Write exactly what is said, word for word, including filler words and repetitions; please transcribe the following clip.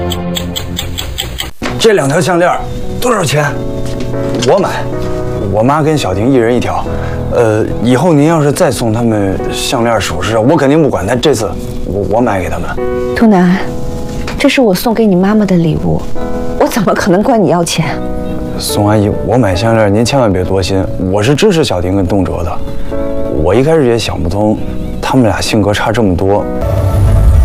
这两条项链多少钱？我买，我妈跟小婷一人一条。呃，以后您要是再送他们项链首饰，我肯定不管。但这次我我买给他们。 图南，这是我送给你妈妈的礼物，我怎么可能管你要钱？ 宋阿姨，我买项链您千万别多心，我是支持小婷跟东哲的。我一开始也想不通，他们俩性格差这么多。